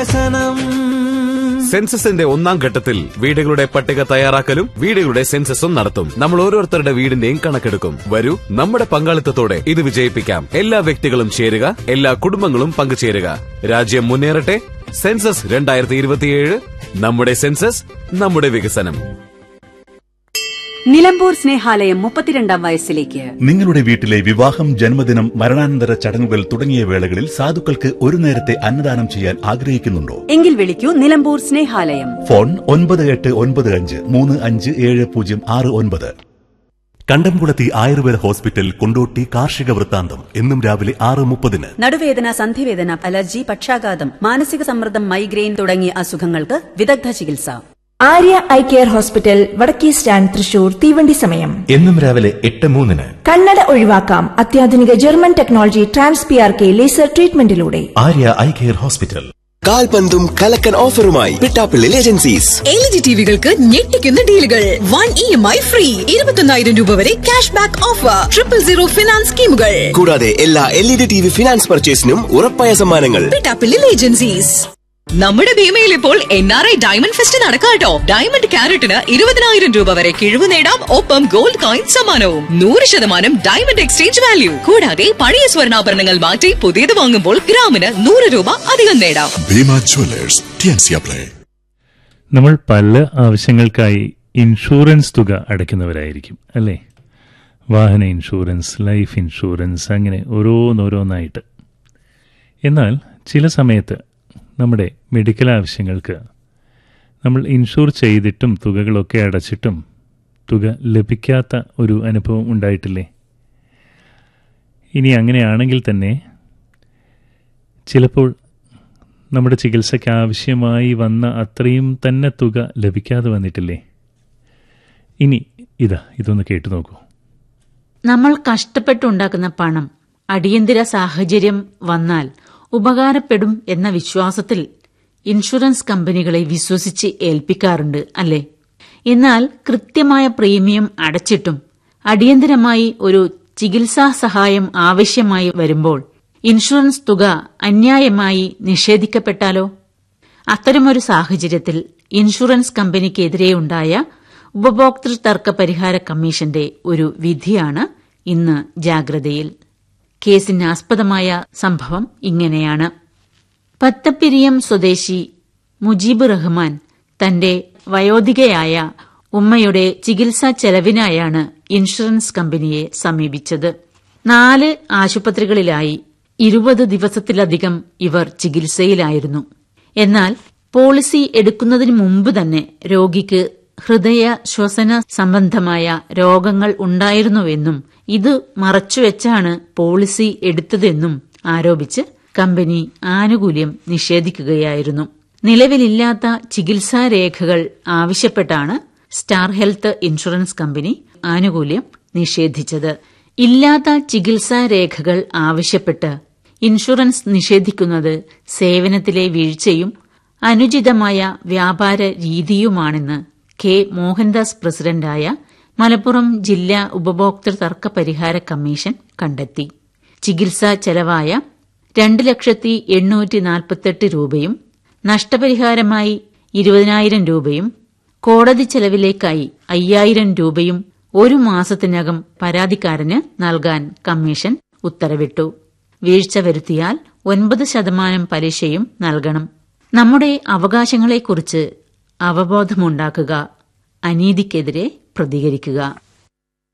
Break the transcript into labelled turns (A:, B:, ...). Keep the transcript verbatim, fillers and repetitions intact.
A: സെൻസസിന്റെ ഒന്നാം ഘട്ടത്തിൽ വീടുകളുടെ പട്ടിക തയ്യാറാക്കലും വീടുകളുടെ സെൻസസും നടത്തും. നമ്മൾ ഓരോരുത്തരുടെ വീടിന്റെയും കണക്കെടുക്കും. വരൂ, നമ്മുടെ പങ്കാളിത്തത്തോടെ ഇത് വിജയിപ്പിക്കാം. എല്ലാ വ്യക്തികളും ചേരുക, എല്ലാ കുടുംബങ്ങളും പങ്കുചേരുക. രാജ്യം മുന്നേറട്ടെ. സെൻസസ് രണ്ടായിരത്തി ഇരുപത്തിയേഴ്. നമ്മുടെ സെൻസസ്, നമ്മുടെ വികസനം.
B: നിലമ്പൂർ സ്നേഹാലയം മുപ്പത്തിരണ്ടാം വയസ്സിലേക്ക്.
C: നിങ്ങളുടെ വീട്ടിലെ വിവാഹം, ജന്മദിനം, മരണാനന്തര ചടങ്ങുകൾ തുടങ്ങിയ വേളകളിൽ സാധുക്കൾക്ക് ഒരു നേരത്തെ അന്നദാനം ചെയ്യാൻ ആഗ്രഹിക്കുന്നുണ്ടോ?
B: എങ്കിൽ വിളിക്കൂ നിലമ്പൂർ സ്നേഹാലയം.
C: ഫോൺ ഒൻപത് എട്ട് ഒൻപത് അഞ്ച് മൂന്ന് അഞ്ച് ഏഴ് പൂജ്യം ആറ് ഒൻപത്. കണ്ടംകുളത്തി ആയുർവേദ ഹോസ്പിറ്റൽ, കൊണ്ടോട്ടി. കാർഷിക വൃത്താന്തം എന്നും രാവിലെ ആറ് മുപ്പതിന്.
B: നടുവേദന, സന്ധിവേദന, അലർജി, പക്ഷാഘാതം, മാനസിക സമ്മർദ്ദം, മൈഗ്രെയിൻ തുടങ്ങിയ അസുഖങ്ങൾക്ക് വിദഗ്ധ ചികിത്സ.
D: ആര്യ ഐ കെയർ ഹോസ്പിറ്റൽ, വടക്കേ സ്റ്റാൻഡ്, തൃശൂർ. തീവണ്ടി സമയം
C: എന്നും രാവിലെ എട്ട് മൂന്നിന്.
D: കണ്ണട ഒഴിവാക്കാം അത്യാധുനിക German technology trans P R K laser ട്രീറ്റ്മെന്റിലൂടെ.
C: Arya eye care hospital.
E: കാൽപന്തും കലക്കൻ ഓഫറുമായി Pittappillil agencies.
F: L G ടിവികൾക്ക് ഞെട്ടിക്കുന്ന ഡീലുകൾ. One E M I free. ഇരുപത്തൊന്നായിരം രൂപ വരെ cash back offer. Triple zero finance സ്കീമുകൾ.
E: കൂടാതെ എല്ലാ L E D T V finance പർച്ചേസിനും ഉറപ്പായ സമ്മാനങ്ങൾ.
F: പിട്ടാപ്പിള്ളിൽ ഏജൻസീസ്. നമ്മുടെ ഭീമയിൽ ഇപ്പോൾ N R I diamond fest നടക്കാട്ടോ. Diamond ക്യാരറ്റിന് ഇരുപതിനായിരം രൂപ വരെ കിഴിവ് നേടാം. ഒപ്പം ഗോൾഡ് കോയിൻ സമ്മാനവും. നൂറ് ശതമാനം ഡയമണ്ട് എക്സ്ചേഞ്ച് വാല്യൂ. കൂടാതെ പഴയ സ്വർണ്ണാഭരണങ്ങൾ മാറ്റി പുതിയത് വാങ്ങുമ്പോൾ ഗ്രാമിന് നൂറ് രൂപ അധികം നേടാം.
G: Bhima Jewellers, T N C apply.
H: നമ്മൾ പല ആവശ്യങ്ങൾക്കായി ഇൻഷുറൻസ് തുക അടയ്ക്കുന്നവരായിരിക്കും അല്ലേ? വാഹന ഇൻഷുറൻസ്, ലൈഫ് ഇൻഷുറൻസ്, അങ്ങനെ ഓരോന്നോരോന്നായിട്ട്. എന്നാൽ ചില സമയത്ത് നമ്മുടെ മെഡിക്കൽ ആവശ്യങ്ങൾക്ക് നമ്മൾ ഇൻഷുർ ചെയ്തിട്ടും തുകകളൊക്കെ അടച്ചിട്ടും തുക ലഭിക്കാത്ത ഒരു അനുഭവം ഉണ്ടായിട്ടില്ലേ? ഇനി അങ്ങനെയാണെങ്കിൽ തന്നെ ചിലപ്പോൾ നമ്മുടെ ചികിത്സയ്ക്ക് ആവശ്യമായി വന്ന അത്രയും തന്നെ തുക ലഭിക്കാതെ വന്നിട്ടില്ലേ? ഇനി ഇതാ ഇതൊന്ന് കേട്ടു നോക്കൂ.
I: നമ്മൾ കഷ്ടപ്പെട്ടുണ്ടാക്കുന്ന പണം അടിയന്തര സാഹചര്യം വന്നാൽ ഉപകാരപ്പെടും എന്ന വിശ്വാസത്തിൽ ഇൻഷുറൻസ് കമ്പനികളെ വിശ്വസിച്ച് ഏൽപ്പിക്കാറുണ്ട് അല്ലേ? എന്നാൽ കൃത്യമായ പ്രീമിയം അടച്ചിട്ടും അടിയന്തരമായി ഒരു ചികിത്സാ സഹായം ആവശ്യമായി വരുമ്പോൾ ഇൻഷുറൻസ് തുക അന്യായമായി നിഷേധിക്കപ്പെട്ടാലോ? അത്തരമൊരു സാഹചര്യത്തിൽ ഇൻഷുറൻസ് കമ്പനിക്കെതിരെയുണ്ടായ ഉപഭോക്തൃ തർക്ക പരിഹാര കമ്മീഷന്റെ ഒരു വിധിയാണ് ഇന്ന് ജാഗ്രതയിൽ. കേസിന് ആസ്പദമായ സംഭവം ഇങ്ങനെയാണ്. പത്തപ്പിരിയം സ്വദേശി മുജീബ് റഹ്മാൻ തന്റെ വയോധികയായ ഉമ്മയുടെ ചികിത്സാ ചെലവിനായാണ് ഇൻഷുറൻസ് കമ്പനിയെ സമീപിച്ചത്. നാല് ആശുപത്രികളിലായി ഇരുപത് ദിവസത്തിലധികം ഇവർ ചികിത്സയിലായിരുന്നു. എന്നാൽ പോളിസി എടുക്കുന്നതിന് മുമ്പ് തന്നെ രോഗിക്ക് ഹൃദയ ശ്വസന സംബന്ധമായ രോഗങ്ങൾ ഉണ്ടായിരുന്നുവെന്നും ഇത് മറച്ചുവെച്ചാണ് പോളിസി എടുത്തതെന്നും ആരോപിച്ച് കമ്പനി ആനുകൂല്യം നിഷേധിക്കുകയായിരുന്നു. നിലവിലില്ലാത്ത ചികിത്സാരേഖകൾ ആവശ്യപ്പെട്ടാണ് സ്റ്റാർ ഹെൽത്ത് ഇൻഷുറൻസ് കമ്പനി ആനുകൂല്യം നിഷേധിച്ചത്. ഇല്ലാത്ത ചികിത്സാരേഖകൾ ആവശ്യപ്പെട്ട് ഇൻഷുറൻസ് നിഷേധിക്കുന്നത് സേവനത്തിലെ വീഴ്ചയും അനുചിതമായ വ്യാപാര രീതിയുമാണെന്ന് കെ മോഹൻദാസ് പ്രസിഡന്റായ മലപ്പുറം ജില്ലാ ഉപഭോക്തൃ തർക്ക പരിഹാര കമ്മീഷൻ കണ്ടെത്തി. ചികിത്സാ ചെലവായ രണ്ട് ലക്ഷത്തി എണ്ണൂറ്റി നാൽപ്പത്തെട്ട് രൂപയും നഷ്ടപരിഹാരമായി ഇരുപതിനായിരം രൂപയും കോടതി ചെലവിലേക്കായി അയ്യായിരം രൂപയും ഒരു മാസത്തിനകം പരാതിക്കാരന് നൽകാൻ കമ്മീഷൻ ഉത്തരവിട്ടു. വീഴ്ച വരുത്തിയാൽ ഒൻപത് ശതമാനം പലിശയും നൽകണം. നമ്മുടെ അവകാശങ്ങളെക്കുറിച്ച് അവബോധമുണ്ടാക്കുക, അനീതിക്കെതിരെ പ്രതികരിക്കുക.